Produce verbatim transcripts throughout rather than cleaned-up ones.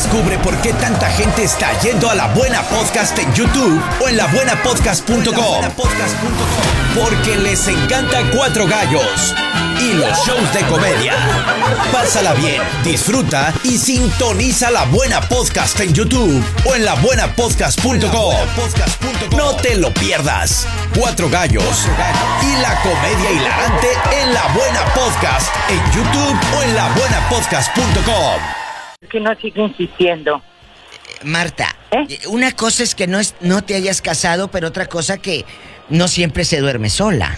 Descubre por qué tanta gente está yendo a La Buena Podcast en YouTube o en la buena podcast punto com. Porque les encanta Cuatro Gallos y los shows de comedia. Pásala bien, disfruta y sintoniza La Buena Podcast en YouTube o en la buena podcast punto com. No te lo pierdas. Cuatro Gallos y la comedia hilarante en La Buena Podcast en YouTube o en la buena podcast punto com. Que no sigue insistiendo. Marta, ¿Eh? una cosa es que no, es, no te hayas casado, pero otra cosa que no siempre se duerme sola.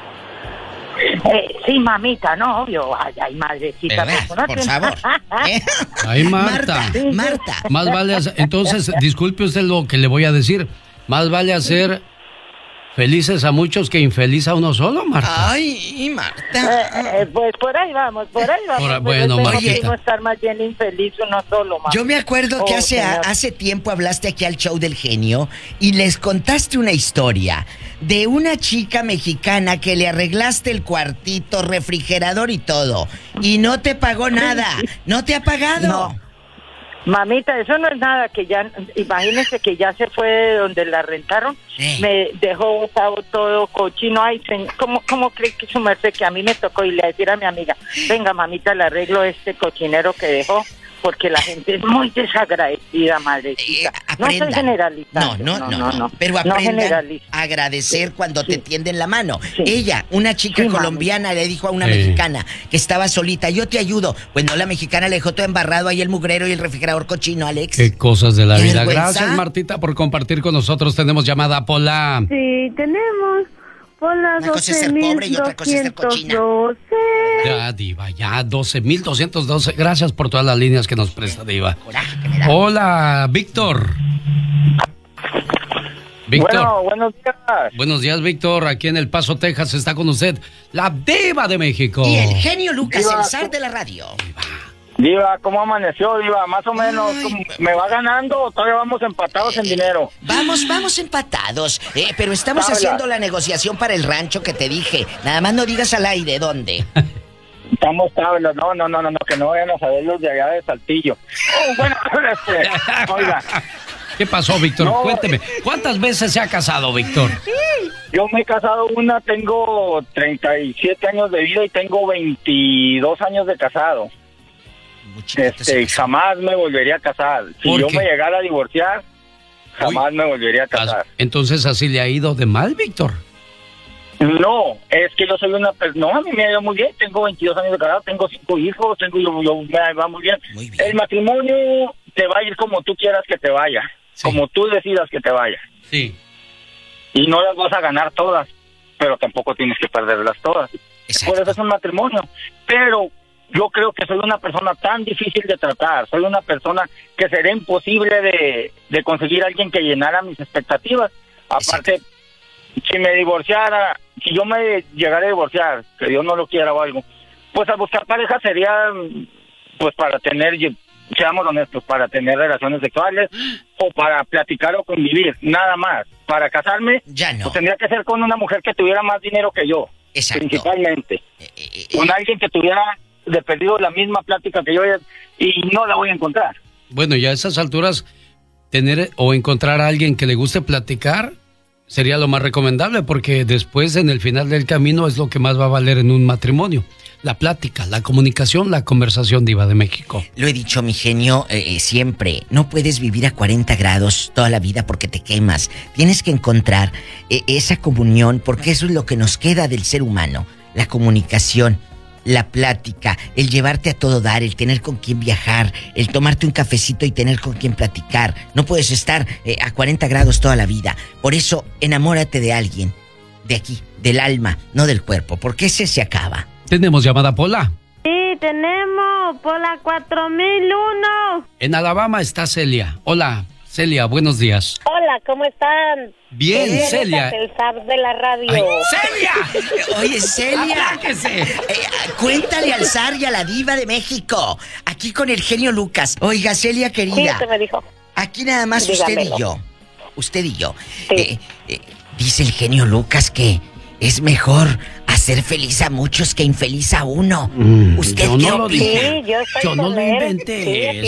Eh, sí, mamita, no, obvio. Ay, ay, madrecita. ¿Verdad? Pues, no Por te- favor. ¿Eh? Ay, Marta. Marta, Marta. Más vale hacer, entonces, disculpe usted lo que le voy a decir. Más vale hacer felices a muchos que infeliz a uno solo, Marta. Ay, Marta. Eh, eh, pues por ahí vamos, por ahí vamos. Por- Pero bueno, es mejor Martita. que no estar más bien infeliz uno solo, mamá. Yo me acuerdo que Oh, hace, señor. hace tiempo hablaste aquí al show del genio y les contaste una historia de una chica mexicana que le arreglaste el cuartito, refrigerador y todo. Y no te pagó nada. ¿No te ha pagado? No. Mamita, eso no es nada, que ya, imagínese que ya se fue de donde la rentaron, Sí. me dejó botado todo cochino. Ay, señor, ¿cómo, cómo cree que su merced que a mí me tocó y le decir a mi amiga, venga, mamita, le arreglo este cochinero que dejó? Porque la gente es muy desagradecida, madrecita. Eh, no estoy aprendan. generalizando. No, no, no, no. Pero no aprendan generalizo. a agradecer cuando te Sí. tienden la mano. Sí. Ella, una chica Sí, mami. colombiana, le dijo a una Sí. mexicana que estaba solita, yo te ayudo. Pues no, la mexicana le dejó todo embarrado ahí el mugrero y el refrigerador cochino, Alex. Qué cosas de la ¿Qué vida. vergüenza? Gracias, Martita, por compartir con nosotros. Tenemos llamada, Pola. Sí, tenemos por la Una cosa es ser pobre y otra cosa es ser cochina. doce. Ya, Diva, ya, doce mil doscientos doce. Gracias por todas las líneas que nos presta, Diva. Coraje que me da. Hola, Víctor. Víctor. Bueno, buenos días. Buenos días, Víctor. Aquí en El Paso, Texas, está con usted la Diva de México. Y el genio Lucas, Diva. el zar de la radio. Diva, ¿cómo amaneció, Diva? Más o menos, Ay. ¿cómo- ¿me va ganando o todavía vamos empatados en dinero? Vamos, vamos empatados. Eh, pero estamos Habla. haciendo la negociación para el rancho que te dije. Nada más no digas al aire dónde. Estamos tablas, no, no, no, no, no, que no vayan a saber los de allá de Saltillo. Oh, bueno, este, oiga, ¿Qué pasó, Víctor? No, Cuénteme. ¿Cuántas veces se ha casado, Víctor? yo me he casado una, tengo treinta y siete años de vida y tengo veintidós años de casado. Muy chiquito se Este, casó. jamás me volvería a casar. Si ¿Por yo qué? me llegara a divorciar, jamás me volvería a casar. Entonces, ¿así le ha ido de mal, Víctor? No, es que yo soy una persona, no, a mí me ha ido muy bien, tengo veintidós años de casado, tengo cinco hijos, tengo yo, yo me va muy bien. Muy bien. El matrimonio te va a ir como tú quieras que te vaya, Sí. como tú decidas que te vaya. Sí. Y no las vas a ganar todas, pero tampoco tienes que perderlas todas. Exacto. Por eso es un matrimonio. Pero yo creo que soy una persona tan difícil de tratar, soy una persona que sería imposible de, de conseguir a alguien que llenara mis expectativas. Aparte, si me divorciara, si yo me llegara a divorciar, que Dios no lo quiera o algo, pues al buscar pareja sería, pues para tener, seamos honestos, para tener relaciones sexuales o para platicar o convivir, nada más. Para casarme, Ya no. pues tendría que ser con una mujer que tuviera más dinero que yo, Exacto. principalmente. Eh, eh, eh, Con alguien que tuviera de perdido la misma plática que yo y no la voy a encontrar. Bueno, ya a esas alturas, tener o encontrar a alguien que le guste platicar sería lo más recomendable, porque después, en el final del camino, es lo que más va a valer en un matrimonio. La plática, la comunicación, la conversación, Diva de México. Lo he dicho, mi genio, eh, eh, siempre. No puedes vivir a cuarenta grados toda la vida porque te quemas. Tienes que encontrar eh, esa comunión, porque eso es lo que nos queda del ser humano. La comunicación, la plática, el llevarte a todo dar, el tener con quién viajar, el tomarte un cafecito y tener con quién platicar. No puedes estar eh, a cuarenta grados toda la vida. Por eso, enamórate de alguien, de aquí, del alma, no del cuerpo, porque ese se acaba. Tenemos llamada, Pola. Sí, tenemos por la cuatro mil uno. En Alabama está Celia. Hola, Celia, buenos días. Hola, ¿cómo están? Bien, Soy Celia. El zar de la radio. Ay, ¡Celia! Oye, Celia, ¡Apláquese! eh, cuéntale al zar y a la diva de México, aquí con el genio Lucas. Oiga, Celia Sí, querida, usted me dijo. aquí nada más usted Dígamelo. y yo, usted y yo. Sí. Eh, eh, dice el genio Lucas que es mejor hacer feliz a muchos que infeliz a uno. Mm, ¿Usted yo qué no lo opina? dije. Sí, yo estoy Yo no con lo él. inventé. Sí,